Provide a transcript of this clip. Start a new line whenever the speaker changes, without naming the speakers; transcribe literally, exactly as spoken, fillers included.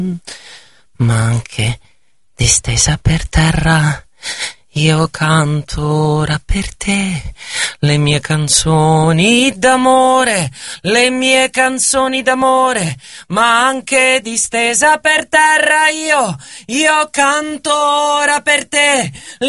ma anche distesa per terra. Io canto ora per te le mie canzoni d'amore, le mie canzoni d'amore, ma anche distesa per terra. Io, io canto ora per te le